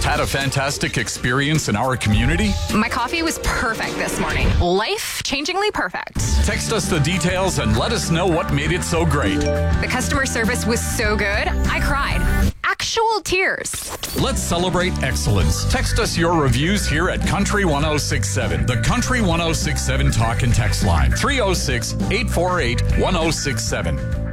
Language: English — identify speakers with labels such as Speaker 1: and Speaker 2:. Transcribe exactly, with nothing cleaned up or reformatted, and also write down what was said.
Speaker 1: Had a fantastic experience in our community?
Speaker 2: My coffee was perfect this morning. Life-changingly perfect.
Speaker 1: Text us the details and let us know what made it so great.
Speaker 2: The customer service was so good, I cried. Actual tears.
Speaker 1: Let's celebrate excellence. Text us your reviews here at Country one oh six seven. The Country one oh six seven talk and text line. three oh six, eight four eight, one oh six seven.